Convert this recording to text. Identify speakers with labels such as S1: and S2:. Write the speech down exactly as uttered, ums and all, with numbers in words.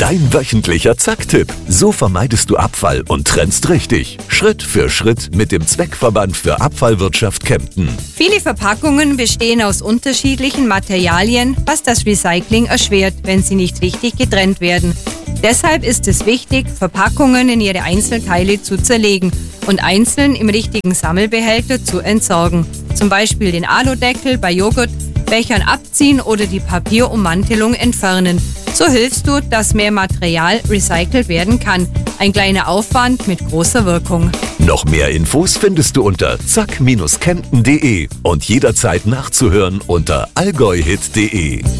S1: Dein wöchentlicher Zack-Tipp. So vermeidest du Abfall und trennst richtig. Schritt für Schritt mit dem Zweckverband für Abfallwirtschaft Kempten.
S2: Viele Verpackungen bestehen aus unterschiedlichen Materialien, was das Recycling erschwert, wenn sie nicht richtig getrennt werden. Deshalb ist es wichtig, Verpackungen in ihre Einzelteile zu zerlegen und einzeln im richtigen Sammelbehälter zu entsorgen. Zum Beispiel den Aludeckel bei Joghurtbechern abziehen oder die Papierummantelung entfernen. So hilfst du, dass mehr Material recycelt werden kann. Ein kleiner Aufwand mit großer Wirkung.
S1: Noch mehr Infos findest du unter zack Bindestrich kempten punkt de und jederzeit nachzuhören unter allgäuhit punkt de.